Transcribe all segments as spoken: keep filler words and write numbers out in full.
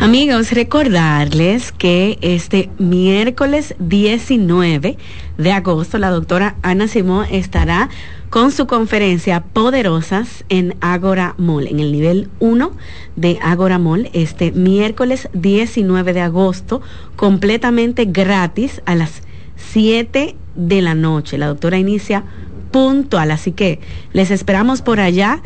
Amigos, recordarles que este miércoles diecinueve de agosto la doctora Ana Simón estará con su conferencia Poderosas en Ágora Mall, en el nivel uno de Ágora Mall, este miércoles diecinueve de agosto, completamente gratis a las siete de la noche. La doctora inicia puntual, así que les esperamos por allá.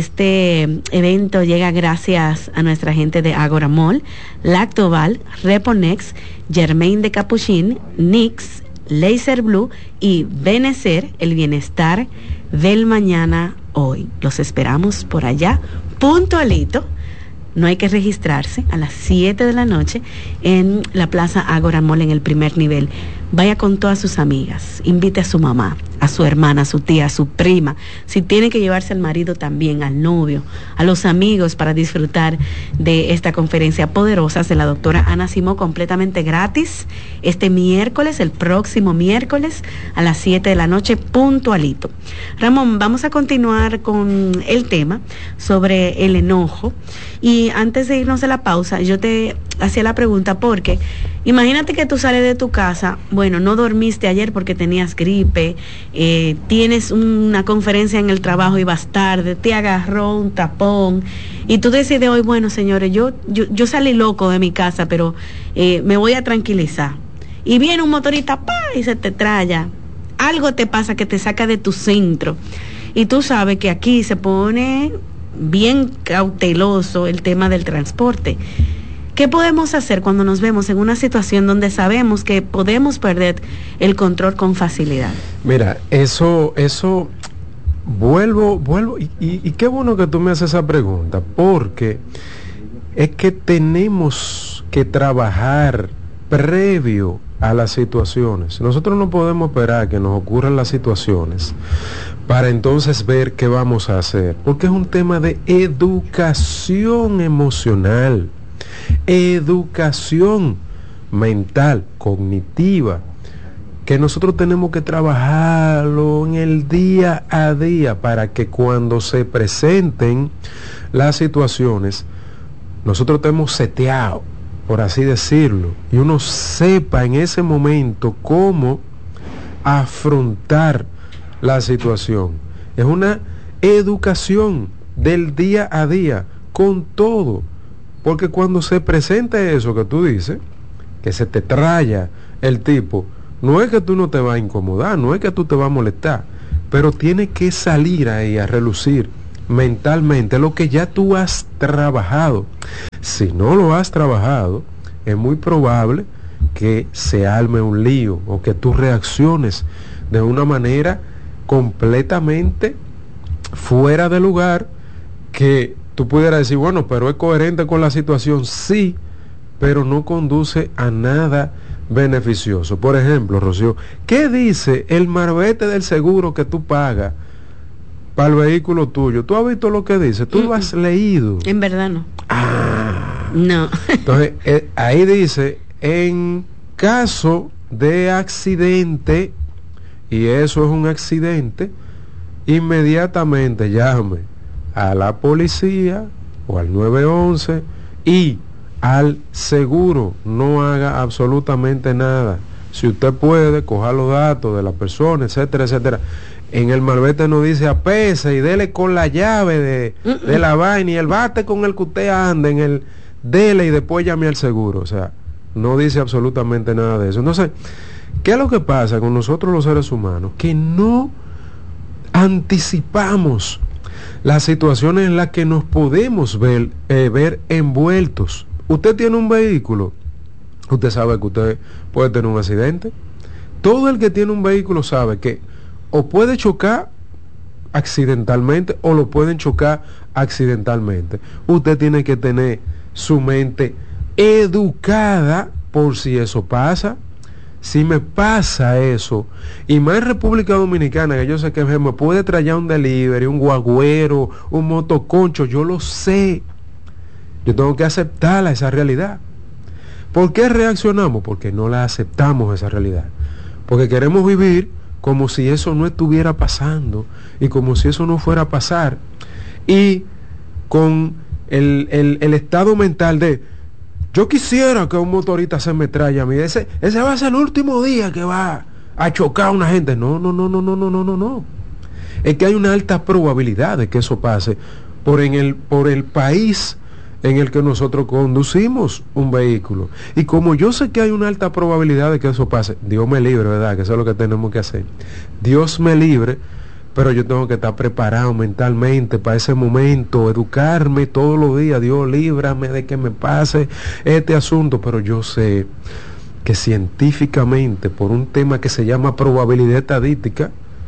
Este evento llega gracias a nuestra gente de Ágora Mall, Lactoval, Reponex, Germain de Capuchin, Nix, Laser Blue y Benecer, el bienestar del mañana hoy. Los esperamos por allá, puntualito. No hay que registrarse, a las siete de la noche en la Plaza Ágora Mall en el primer nivel. Vaya con todas sus amigas, invite a su mamá, a su hermana, a su tía, a su prima. Si tiene que llevarse al marido también, al novio, a los amigos para disfrutar de esta conferencia Poderosas de la doctora Ana Simón, completamente gratis, este miércoles, el próximo miércoles a las siete de la noche, puntualito. Ramón, vamos a continuar con el tema sobre el enojo. Y antes de irnos a la pausa, yo te hacía la pregunta porque imagínate que tú sales de tu casa, bueno, no dormiste ayer porque tenías gripe, eh, tienes una conferencia en el trabajo y vas tarde, te agarró un tapón y tú decides hoy, bueno, señores, yo yo, yo salí loco de mi casa, pero eh, me voy a tranquilizar. Y viene un motorista, ¡pa!, y se te traya. Algo te pasa que te saca de tu centro. Y tú sabes que aquí se pone bien cauteloso el tema del transporte. ¿Qué podemos hacer cuando nos vemos en una situación donde sabemos que podemos perder el control con facilidad? Mira, eso, eso, vuelvo, vuelvo, y, y, y qué bueno que tú me haces esa pregunta, porque es que tenemos que trabajar previo a las situaciones. Nosotros no podemos esperar que nos ocurran las situaciones para entonces ver qué vamos a hacer, porque es un tema de educación emocional, educación mental, cognitiva, que nosotros tenemos que trabajarlo en el día a día para que cuando se presenten las situaciones, nosotros estemos seteados, por así decirlo, y uno sepa en ese momento cómo afrontar la situación. Es una educación del día a día con todo, porque cuando se presente eso que tú dices, que se te traya el tipo, no es que tú no te vas a incomodar, no es que tú te vas a molestar, pero tiene que salir ahí a relucir mentalmente lo que ya tú has trabajado. Si no lo has trabajado, es muy probable que se arme un lío o que tú reacciones de una manera completamente fuera de lugar, que tú pudieras decir, bueno, pero es coherente con la situación, sí, pero no conduce a nada beneficioso. Por ejemplo, Rocío, ¿qué dice el marbete del seguro que tú pagas para el vehículo tuyo? ¿Tú has visto lo que dice? ¿Tú mm-mm. lo has leído? En verdad no. Ah. No. Entonces, eh, ahí dice, en caso de accidente, y eso es un accidente, inmediatamente llame a la policía o al nueve once y al seguro. No haga absolutamente nada. Si usted puede, coja los datos de la persona, etcétera, etcétera. En el marbete no dice apese y dele con la llave de, de la vaina y el bate con el que usted anda, en el dele y después llame al seguro. O sea, no dice absolutamente nada de eso. Entonces, ¿qué es lo que pasa con nosotros los seres humanos? Que no anticipamos las situaciones en las que nos podemos ver, eh, ver envueltos. Usted tiene un vehículo, usted sabe que usted puede tener un accidente. Todo el que tiene un vehículo sabe que o puede chocar accidentalmente o lo pueden chocar accidentalmente. Usted tiene que tener su mente educada por si eso pasa. Si me pasa eso, y más en República Dominicana, que yo sé que me puede traer un delivery, un guagüero, un motoconcho, yo lo sé. Yo tengo que aceptar esa realidad. ¿Por qué reaccionamos? Porque no la aceptamos, esa realidad. Porque queremos vivir como si eso no estuviera pasando y como si eso no fuera a pasar. Y con el, el, el estado mental de yo quisiera que un motorista se me traiga a mí, ese, ese va a ser el último día que va a chocar a una gente. No, no, no, no, no, no, no, no, no. Es que hay una alta probabilidad de que eso pase por en el, por el país en el que nosotros conducimos un vehículo. Y como yo sé que hay una alta probabilidad de que eso pase, Dios me libre, ¿verdad? Que eso es lo que tenemos que hacer. Dios me libre, pero yo tengo que estar preparado mentalmente para ese momento, educarme todos los días. Dios, líbrame de que me pase este asunto. Pero yo sé que científicamente, por un tema que se llama probabilidad estadística,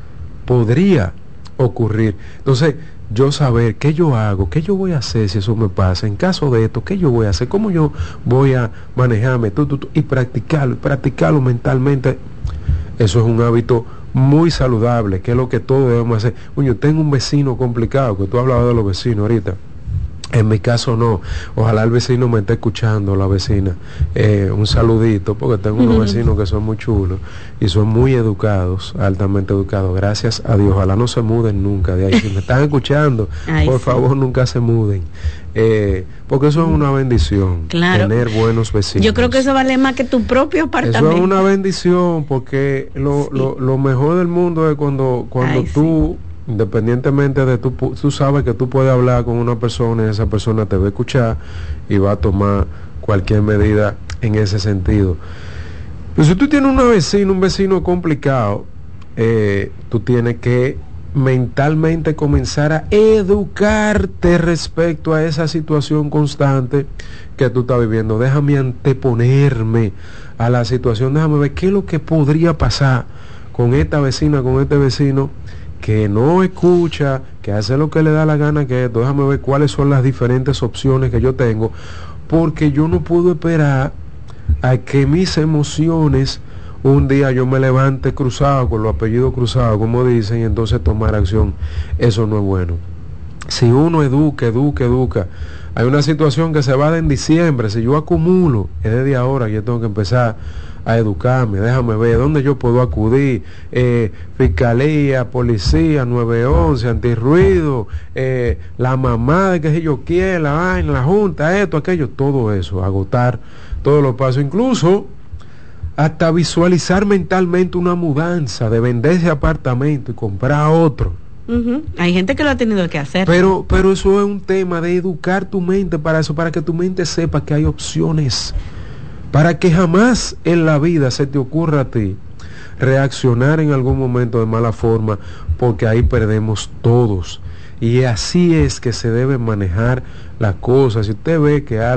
podría ocurrir. Entonces, yo saber qué yo hago, qué yo voy a hacer si eso me pasa, en caso de esto, qué yo voy a hacer, cómo yo voy a manejarme, tú, tú, tú, y practicarlo, y practicarlo mentalmente. Eso es un hábito muy saludable, que es lo que todos debemos hacer. Oye, yo tengo un vecino complicado, que tú hablabas de los vecinos ahorita. En mi caso no, ojalá el vecino me esté escuchando, la vecina, eh, un saludito, porque tengo unos vecinos que son muy chulos y son muy educados, altamente educados, gracias a Dios. Ojalá no se muden nunca de ahí. Si me están escuchando, Ay, por sí. favor nunca se muden, eh, porque eso es una bendición, claro. Tener buenos vecinos. Yo creo que eso vale más que tu propio apartamento. Eso es una bendición, porque lo, sí. lo, lo mejor del mundo es cuando, cuando Ay, tú... Sí. Independientemente de tú, tú sabes que tú puedes hablar con una persona y esa persona te va a escuchar y va a tomar cualquier medida en ese sentido. Pero si tú tienes un vecino, un vecino complicado, eh, tú tienes que mentalmente comenzar a educarte respecto a esa situación constante que tú estás viviendo. Déjame anteponerme a la situación, déjame ver qué es lo que podría pasar con esta vecina, con este vecino que no escucha, que hace lo que le da la gana, que esto, déjame ver cuáles son las diferentes opciones que yo tengo, porque yo no puedo esperar a que mis emociones un día yo me levante cruzado, con los apellidos cruzados, como dicen, y entonces tomar acción. Eso no es bueno. Si uno educa, educa, educa, hay una situación que se va a dar en diciembre, si yo acumulo, es desde ahora que yo tengo que empezar a educarme, déjame ver dónde yo puedo acudir, eh, fiscalía, policía, nueve once, antirruido, eh, la mamá de que si yo quiera, la vaina, la junta, esto, aquello, todo eso, agotar todos los pasos, incluso hasta visualizar mentalmente una mudanza, de vender ese apartamento y comprar otro. Uh-huh. Hay gente que lo ha tenido que hacer. Pero, pero eso es un tema de educar tu mente para eso, para que tu mente sepa que hay opciones, para que jamás en la vida se te ocurra a ti reaccionar en algún momento de mala forma, porque ahí perdemos todos. Y así es que se deben manejar las cosas. Si usted ve que algo